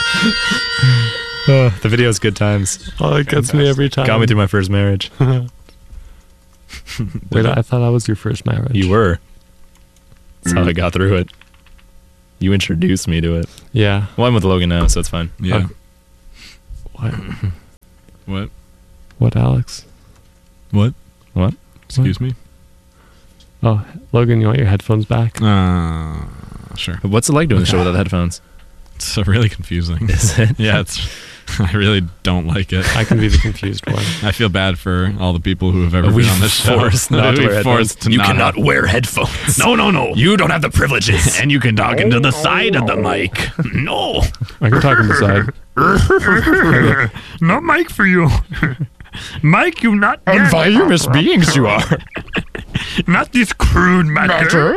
The video's good times. Oh, it gets me every time. Got me through my first marriage. Wait, I thought that was your first marriage. You were. That's how I got through it. You introduced me to it. Yeah. Well, I'm with Logan now, so it's fine. Yeah. What? What? What, Alex? What? What? Excuse me? Oh, Logan, you want your headphones back? Sure. What's it like doing the show without headphones? It's really confusing. Is it? Yeah, it's. I really don't like it. I can be the confused one. I feel bad for all the people who have ever been on this show. Forced not to We've wear headphones. forced to You not cannot have- wear headphones. No. You don't have the privileges. And you can talk into the side of the mic. No. I can talk on the side. No mic for you. Mike, you not Virus beings you are. not this crude matter.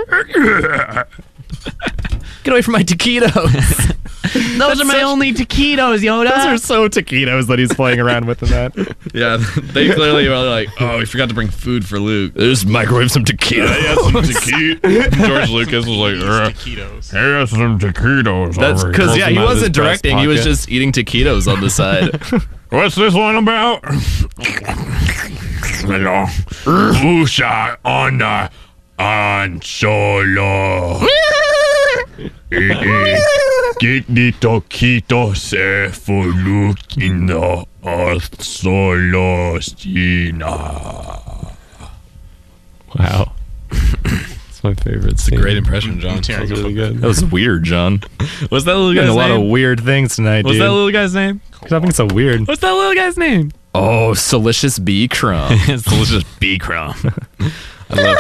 Get away from my taquitos. Those are my only taquitos, Yoda. Those are so taquitos that he's playing around with in that. Yeah, they clearly were like, oh, we forgot to bring food for Luke. Just microwave some taquitos. Yeah, some taquitos. George Lucas was like, taquitos. here's some taquitos. That's over because, here." yeah, he Pulls them out of his wasn't breast directing. He was pocket. just eating taquitos on the side. What's this one about? Hello. Usha on solo. Get the taquitos for Luke in the solo scena. Wow. It's my favorite scene. Great impression, John. That was really good. That was weird, John. What's that little Getting guy's a lot name? of weird things tonight, What's dude. that little guy's name? I think it's so weird. What's that little guy's name? Oh, Silicious B. Crumb. It's delicious bee crumb. I love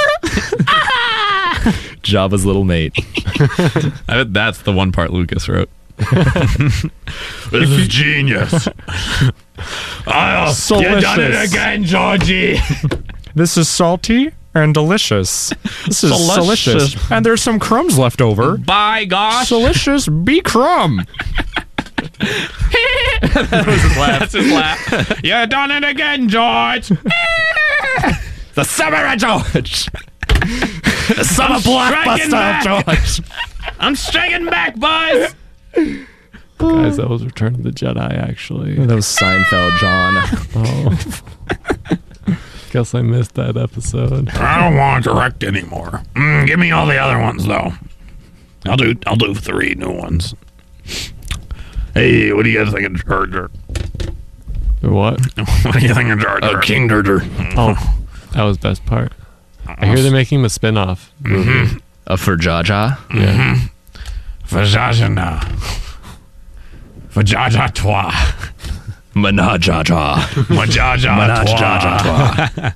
Jabba's little mate. I bet that's the one part Lucas wrote. This is genius. Oh, you done it again, Georgie. This is salty and delicious. This is Delicious. delicious. And there's some crumbs left over. By gosh. Delicious B. Crumb. That's his laugh. You done it again, George. The summer of George. The summer blockbuster of George. I'm striking back, boys. Guys, that was Return of the Jedi, actually. That was Seinfeld, John. Oh. Guess I missed that episode. I don't want to direct anymore. Give me all the other ones, though. I'll do 3 new ones. Hey, what do you guys think of Jar Jar? What? What do you think of Jar Jar? King Jar Jar. Oh, that was best part. I hear they're making him a spin-off movie. For Jaja. Yeah. Vajajana. Vajaja toi. Manajaja. Vajaja Manajaja.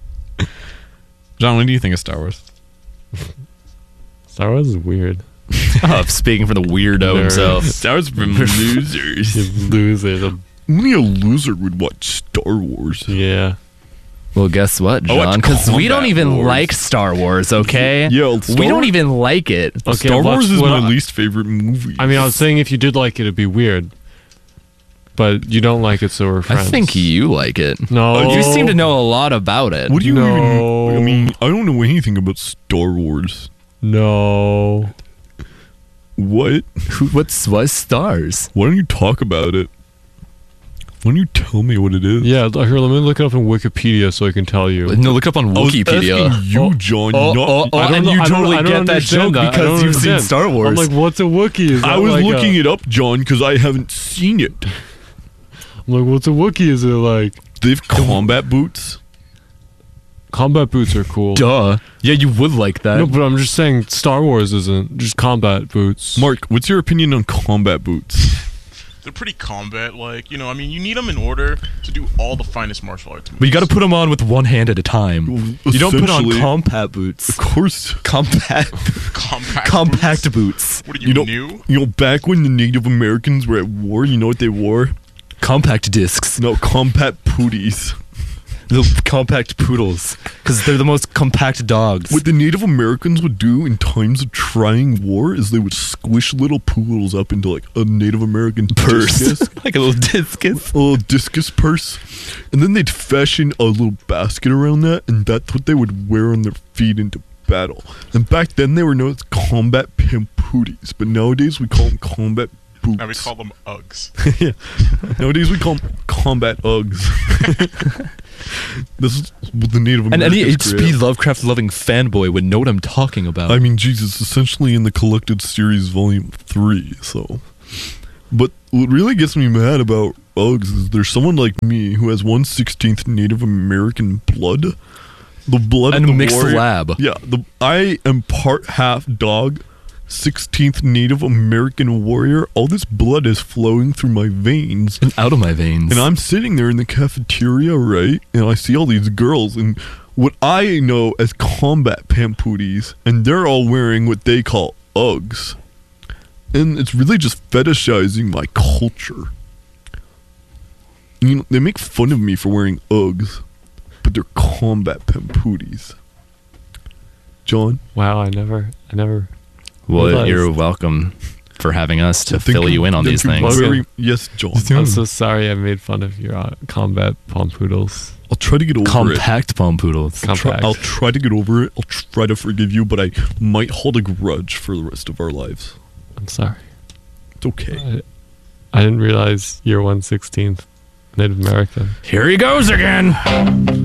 John, what do you think of Star Wars? Star Wars is weird. Oh, speaking for the weirdo himself. Star Wars from losers. You losers. Only a loser would watch Star Wars. Yeah. Well, guess what, John? Because we don't Combat even Wars. like Star Wars, okay? Yeah, Star we don't Wars- even like it. Okay, Star Wars is my what- least favorite movie. I mean, I was saying if you did like it, it'd be weird. But you don't like it, so we're I friends. think you like it. No. You seem to know a lot about it. What do you No. even... I mean, I don't know anything about Star Wars. No. What? What's stars? Why don't you talk about it? Why don't you tell me what it is? Yeah, here, let me look it up in Wikipedia so I can tell you. No, look up on I was Wikipedia. asking you, John. not, I don't and know- you I don't- totally I don't get that understand joke that. I because don't you've seen understand. Star Wars. I'm like, what's a Wookiee? Is I that was like looking it up, John, because I haven't seen it. I'm like, what's a Wookiee? Is it like They have combat boots. combat boots are cool? Duh. Yeah, you would like that. No, but I'm just saying Star Wars isn't just combat boots. Mark, what's your opinion on combat boots? They're pretty combat-like. You know, I mean, you need them in order to do all the finest martial arts moves. But you got to put them on with one hand at a time. You don't put on Essentially. compact boots. Of course. Compact compact boots. What are you, You know, new? back when the Native Americans were at war, you know what they wore? Compact discs. No, compact pooties. The compact poodles. Because they're the most compact dogs. What the Native Americans would do in times of trying war is they would squish little poodles up into like a Native American purse. discus, Like a little discus. a little discus purse, and then they'd fashion a little basket around that, and that's what they would wear on their feet into battle. And back then they were known as combat pimp pooties, but nowadays we call them combat boots. Now we call them Uggs. Nowadays we call them combat Uggs. This is what the Native And Americans any created. HP Lovecraft loving fanboy would know what I'm talking about. I mean, Jesus, essentially in the Collected Series Volume 3, so. But what really gets me mad about Uggs is there's someone like me who has 1/16 Native American blood. The blood and of the mixed warrior. lab. Yeah, I am part half dog, 16th Native American warrior. All this blood is flowing through my veins. And out of my veins. And I'm sitting there in the cafeteria, right? And I see all these girls and what I know as combat pampooties, and they're all wearing what they call Uggs. And it's really just fetishizing my culture. You know, they make fun of me for wearing Uggs, but they're combat pampooties. John? Wow, I never. Well, realized. you're welcome for having us to Thank fill you in on these thank you things. very- yes, John. I'm so sorry I made fun of your combat pompoodles. I'll try to get over it. Compact pompoodles. Compact. I'll try to get over it. I'll try to forgive you, but I might hold a grudge for the rest of our lives. I'm sorry. It's okay. I didn't realize you're 1/16th Native American. Here he goes again.